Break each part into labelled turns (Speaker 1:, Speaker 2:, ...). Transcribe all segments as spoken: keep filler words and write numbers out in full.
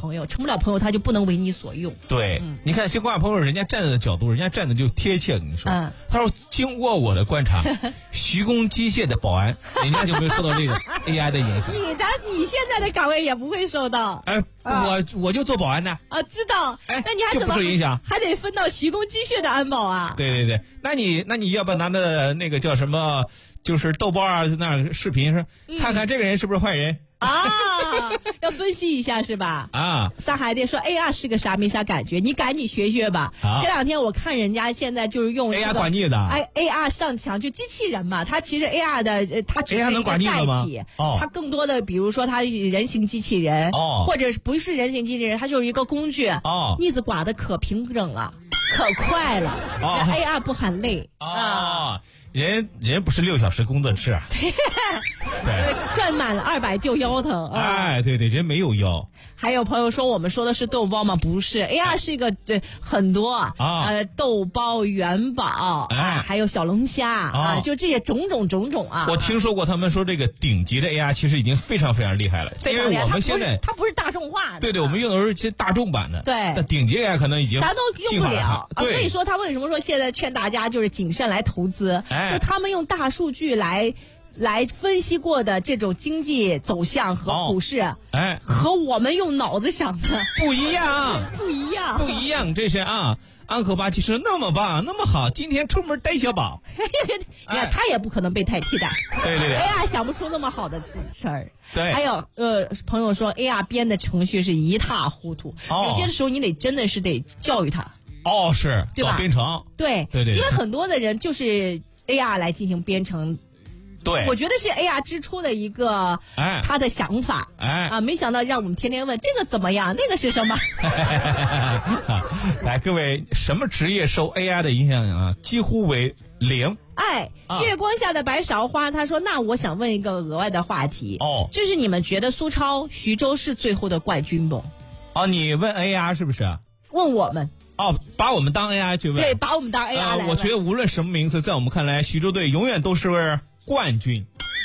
Speaker 1: 朋友，成不了朋友他就不能为你所用。
Speaker 2: 对，嗯、你看新挂朋友，人家站的角度，人家站的就贴切。跟你说，嗯、他说经过我的观察，徐工机械的保安，人家就没有受到这个 A I 的影响。
Speaker 1: 你的你现在的岗位也不会受到。
Speaker 2: 哎，啊、我我就做保安的
Speaker 1: 啊，知道。
Speaker 2: 哎，
Speaker 1: 那你还怎么
Speaker 2: 就不受影响？
Speaker 1: 还得分到徐工机械的安保啊？
Speaker 2: 对对对，那你那你要不要拿的那个叫什么？就是豆包啊，那视频说，嗯、看看这个人是不是坏人
Speaker 1: 啊？要分析一下是吧？
Speaker 2: 啊，
Speaker 1: 上海的说 A R 是个啥没啥感觉，你赶紧学学吧。
Speaker 2: 啊、
Speaker 1: 前两天我看人家现在就是用
Speaker 2: A R 挂逆的，
Speaker 1: 哎 A R 上墙就机器人嘛，它其实 A R 的它只是一个载体，
Speaker 2: 哦、
Speaker 1: 它更多的比如说它人形机器人，
Speaker 2: 哦、
Speaker 1: 或者不是人形机器人，它就是一个工具。
Speaker 2: 哦，
Speaker 1: 腻子刮的可平整了，可快了，
Speaker 2: 哦、
Speaker 1: A R 不喊累
Speaker 2: 啊。哦人人不是六小时工作制啊，
Speaker 1: 对，赚满了二百就腰疼。
Speaker 2: 哎，对对，人没有腰。
Speaker 1: 还有朋友说我们说的是豆包吗？不是 ，A R 是一个对很多啊，呃，豆包、元宝啊，还有小龙虾啊，就这些种种种种啊。
Speaker 2: 我听说过他们说这个顶级的 A R 其实已经非常非常厉害了，
Speaker 1: 因
Speaker 2: 为我们现在
Speaker 1: 它不是大众化的，
Speaker 2: 对对，我们用的是些大众版的，
Speaker 1: 对，
Speaker 2: 那顶级 A R 可能已经
Speaker 1: 咱都用不了啊。所以说他为什么说现在劝大家就是谨慎来投资？
Speaker 2: 哎，
Speaker 1: 就他们用大数据来。来分析过的这种经济走向和股市，
Speaker 2: 哦、哎，
Speaker 1: 和我们用脑子想的
Speaker 2: 不一样，
Speaker 1: 不一样，
Speaker 2: 不一样。这是啊，安可巴其实那么棒，那么好，今天出门带小宝，
Speaker 1: 你看他也不可能被太替代。
Speaker 2: 对对对
Speaker 1: ，A R 想不出那么好的事儿。
Speaker 2: 对，
Speaker 1: 还有呃，朋友说 A R 编的程序是一塌糊涂，
Speaker 2: 哦、
Speaker 1: 有些时候你得真的是得教育他。
Speaker 2: 哦，是，
Speaker 1: 对吧？
Speaker 2: 编程，
Speaker 1: 对
Speaker 2: 对 对, 对，
Speaker 1: 因为很多的人就是 A R 来进行编程。
Speaker 2: 对，
Speaker 1: 我觉得是 A R 之初的一个，
Speaker 2: 哎，
Speaker 1: 他的想法，
Speaker 2: 哎，
Speaker 1: 啊，没想到让我们天天问这个怎么样，那个是什么？
Speaker 2: 来，各位，什么职业受 A I 的影响啊？几乎为零。
Speaker 1: 哎，啊、月光下的白芍花，他说：“那我想问一个额外的话题，
Speaker 2: 哦，
Speaker 1: 就是你们觉得苏超、徐州是最后的冠军不？”
Speaker 2: 哦，你问 A I 是不是？
Speaker 1: 问我们。
Speaker 2: 哦，把我们当 A I 去问。
Speaker 1: 对，把我们当 A I 来问、
Speaker 2: 呃。我觉得无论什么名字，在我们看来，徐州队永远都是冠军。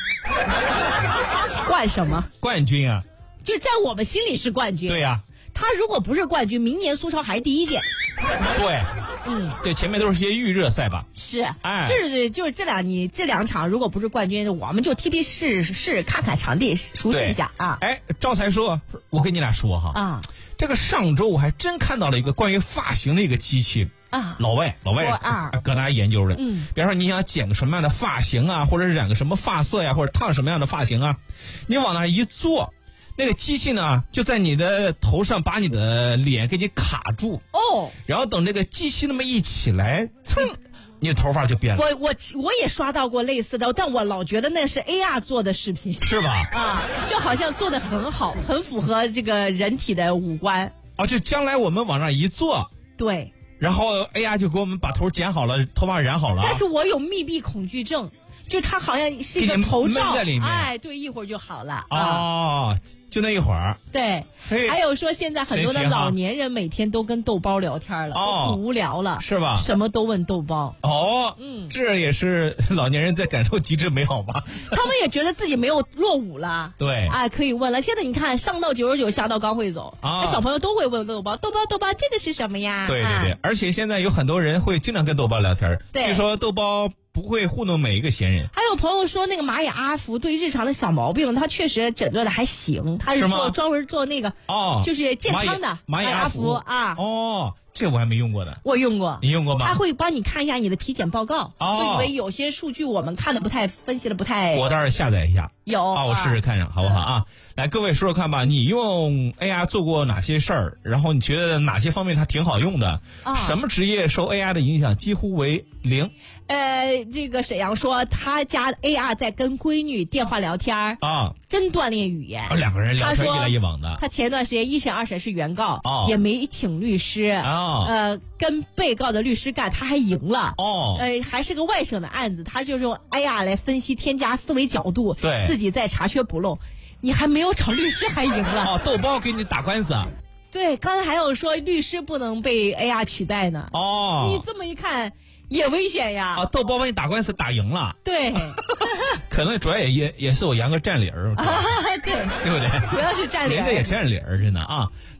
Speaker 1: 冠什么？
Speaker 2: 冠军啊！
Speaker 1: 就在我们心里是冠军。
Speaker 2: 对呀、啊。
Speaker 1: 他如果不是冠军，明年苏超还第一届。
Speaker 2: 对，
Speaker 1: 嗯，
Speaker 2: 这前面都是些预热赛吧？
Speaker 1: 是，
Speaker 2: 哎，
Speaker 1: 就是就是这两你这两场如果不是冠军，我们就踢踢试试看看场地，熟悉一下啊。
Speaker 2: 哎，赵才说，我跟你俩说哈
Speaker 1: 啊，
Speaker 2: 这个上周我还真看到了一个关于发型的一个机器。
Speaker 1: 啊，
Speaker 2: 老外，老外
Speaker 1: 啊，
Speaker 2: 搁那研究的。
Speaker 1: 嗯，
Speaker 2: 比方说你想剪个什么样的发型啊，或者染个什么发色呀、啊，或者烫什么样的发型啊，你往那一坐，那个机器呢就在你的头上把你的脸给你卡住。
Speaker 1: 哦，
Speaker 2: 然后等这个机器那么一起来，噌，你的头发就变了。
Speaker 1: 我我我也刷到过类似的，但我老觉得那是 A R 做的视频，
Speaker 2: 是吧？
Speaker 1: 啊，就好像做的很好，很符合这个人体的五官。
Speaker 2: 啊，就将来我们往那一坐，
Speaker 1: 对。
Speaker 2: 然后 A I 就给我们把头剪好了，头发染好了。
Speaker 1: 但是我有密闭恐惧症，就它好像是一个头罩
Speaker 2: 在里面，
Speaker 1: 哎，对，一会儿就好了。
Speaker 2: 哦，啊、就那一会儿。
Speaker 1: 对，还有说现在很多的老年人每天都跟豆包聊天了，
Speaker 2: 哦，
Speaker 1: 都不无聊了，
Speaker 2: 是吧？
Speaker 1: 什么都问豆包。
Speaker 2: 哦，
Speaker 1: 嗯，
Speaker 2: 这也是老年人在感受极致美好吧？
Speaker 1: 他们也觉得自己没有落伍了。
Speaker 2: 对，
Speaker 1: 哎，可以问了。现在你看，上到九十九，下到刚会走，
Speaker 2: 啊，
Speaker 1: 小朋友都会问豆包，豆包，豆包，这个是什么呀？
Speaker 2: 对对对，啊、而且现在有很多人会经常跟豆包聊天，
Speaker 1: 对，
Speaker 2: 据说豆包不会糊弄每一个闲人。
Speaker 1: 还有朋友说，那个玛雅阿福对日常的小毛病，他确实诊断的还行，他是做专门做那个
Speaker 2: 哦，
Speaker 1: 就是健康的
Speaker 2: 玛雅阿福
Speaker 1: 啊。
Speaker 2: 哦，这我还没用过的。
Speaker 1: 我用过。
Speaker 2: 你用过吗？
Speaker 1: 他会帮你看一下你的体检报告，
Speaker 2: 哦、
Speaker 1: 就以为有些数据我们看的不太，分析的不太。
Speaker 2: 我倒是下载一下。
Speaker 1: 有
Speaker 2: 啊，我试试看上好不好啊？来，各位说说看吧，你用 A I 做过哪些事儿？然后你觉得哪些方面它挺好用的？
Speaker 1: 啊、
Speaker 2: 什么职业受 A I 的影响几乎为零？
Speaker 1: 呃，这个沈阳说他家 A R 在跟闺女电话聊天
Speaker 2: 啊，
Speaker 1: 真锻炼语言。
Speaker 2: 啊，两个人聊天一来一往的。
Speaker 1: 他前段时间一审、二审是原告，
Speaker 2: 哦、
Speaker 1: 也没请律师，
Speaker 2: 哦、
Speaker 1: 呃，跟被告的律师干，他还赢了。
Speaker 2: 哦，
Speaker 1: 呃，还是个外省的案子，他就是用 A R 来分析添加思维角度，
Speaker 2: 对，
Speaker 1: 自己再查缺补漏。你还没有找律师还赢了。
Speaker 2: 哦，豆包给你打官司啊？
Speaker 1: 对，刚才还有说律师不能被 A R 取代呢。
Speaker 2: 哦，
Speaker 1: 你这么一看也危险呀。
Speaker 2: 啊，豆包帮你打官司打赢了。
Speaker 1: 对，
Speaker 2: 可能主要也也也是我杨哥占理儿。
Speaker 1: 对，
Speaker 2: 对不对？
Speaker 1: 主要是占理儿，
Speaker 2: 人家也占理儿，真的啊。